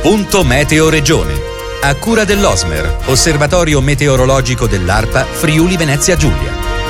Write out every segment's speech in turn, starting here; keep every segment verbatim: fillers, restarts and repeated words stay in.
Punto Meteo Regione. A cura dell'Osmer, Osservatorio Meteorologico dell'ARPA Friuli Venezia Giulia.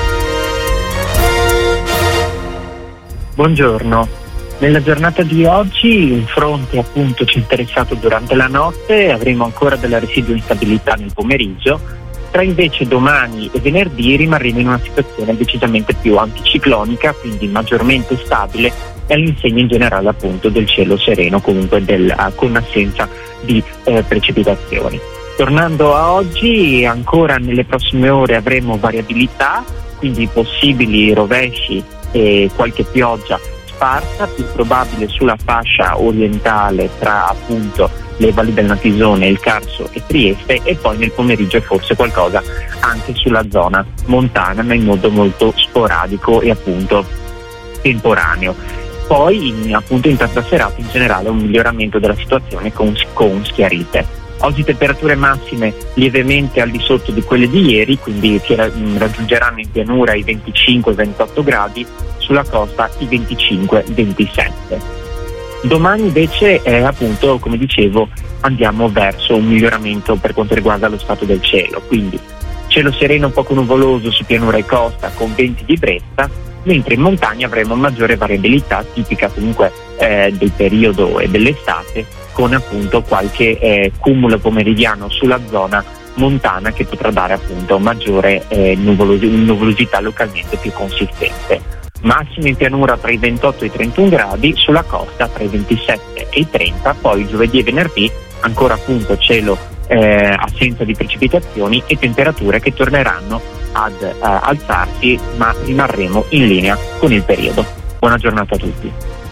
Buongiorno. Nella giornata di oggi un fronte appunto ci è interessato durante la notte, avremo ancora della residua instabilità nel pomeriggio, tra invece domani e venerdì rimarremo in una situazione decisamente più anticiclonica, quindi maggiormente stabile e all'insegna in generale appunto del cielo sereno, comunque del, uh, con assenza di eh, precipitazioni. Tornando a oggi, ancora nelle prossime ore avremo variabilità, quindi possibili rovesci e qualche pioggia sparsa, più probabile sulla fascia orientale tra appunto le valli del Natisone, il Carso e Trieste, e poi nel pomeriggio forse qualcosa anche sulla zona montana, ma in modo molto sporadico e appunto temporaneo. Poi in, appunto in tarda serata in generale un miglioramento della situazione con, con schiarite. Oggi temperature massime lievemente al di sotto di quelle di ieri, quindi che raggiungeranno in pianura i venticinque ventotto gradi, sulla costa i venticinque ventisette. Domani invece eh, appunto come dicevo andiamo verso un miglioramento per quanto riguarda lo stato del cielo, quindi cielo sereno poco nuvoloso su pianura e costa con venti di brezza, mentre in montagna avremo maggiore variabilità tipica comunque eh, del periodo e dell'estate, con appunto qualche eh, cumulo pomeridiano sulla zona montana che potrà dare appunto maggiore eh, nuvolos- nuvolosità localmente più consistente. Massimo in pianura tra i ventotto e i trentuno gradi, sulla costa tra i ventisette e i trenta, poi giovedì e venerdì ancora appunto cielo eh, assenza di precipitazioni e temperature che torneranno ad uh, alzarsi, ma rimarremo in linea con il periodo. Buona giornata a tutti.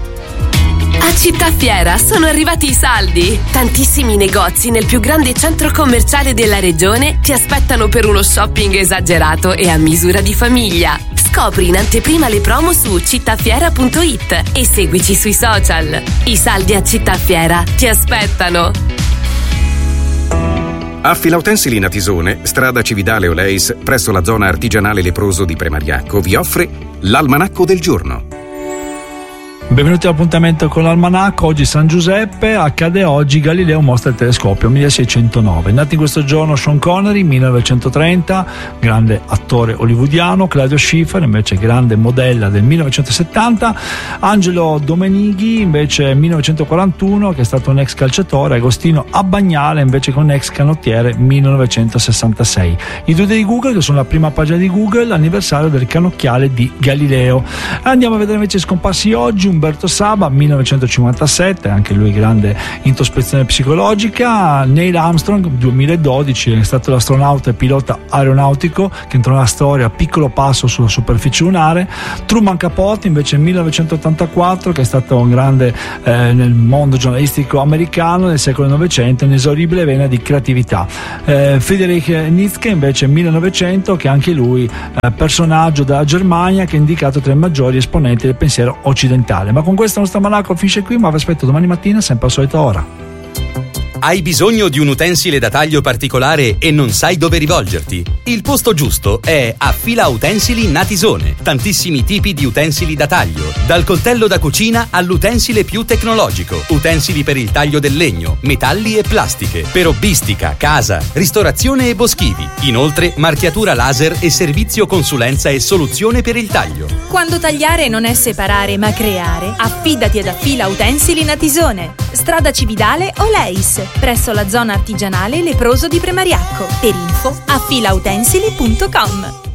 A Città Fiera sono arrivati i saldi. Tantissimi negozi nel più grande centro commerciale della regione ti aspettano per uno shopping esagerato e a misura di famiglia. Scopri in anteprima le promo su cittafiera punto it e seguici sui social. I saldi a Città Fiera ti aspettano. A Filautensili Natisone, strada Cividale Oleis, presso la zona artigianale leproso di Premariacco, vi offre l'Almanacco del giorno. Benvenuti all'appuntamento con l'Almanacco. Oggi San Giuseppe, accade oggi Galileo mostra il telescopio milleseicentonove. Nato in questo giorno Sean Connery, millenovecentotrenta, grande attore hollywoodiano. Claudio Schiffer, invece grande modella del millenovecentosettanta. Angelo Domenighi, invece millenovecentoquarantuno, che è stato un ex calciatore. Agostino Abbagnale, invece con ex canottiere, millenovecentosessantasei. I due di Google, che sono la prima pagina di Google, anniversario del cannocchiale di Galileo. Andiamo a vedere invece scomparsi oggi Umberto Saba, millenovecentocinquantasette, anche lui grande introspezione psicologica. Neil Armstrong, duemiladodici, è stato l'astronauta e pilota aeronautico che entrò nella storia a piccolo passo sulla superficie lunare. Truman Capote, invece millenovecentottantaquattro, che è stato un grande eh, nel mondo giornalistico americano nel secolo novecento, un'esauribile vena di creatività. eh, Friedrich Nietzsche, invece millenovecento, che anche lui eh, personaggio della Germania, che è indicato tra i maggiori esponenti del pensiero occidentale. Ma con questo il nostro almanacco finisce qui, ma vi aspetto domani mattina sempre alla solita ora. Hai bisogno di un utensile da taglio particolare e non sai dove rivolgerti? Il posto giusto è a Fila Utensili Natisone. Tantissimi tipi di utensili da taglio, dal coltello da cucina all'utensile più tecnologico. Utensili per il taglio del legno, metalli e plastiche, per hobbistica, casa, ristorazione e boschivi. Inoltre marchiatura laser e servizio consulenza e soluzione per il taglio. Quando tagliare non è separare ma creare, affidati ad Affila Utensili Natisone. Strada Cividale Oleis, presso la zona artigianale leproso di Premariacco. Per info affila utensili punto com.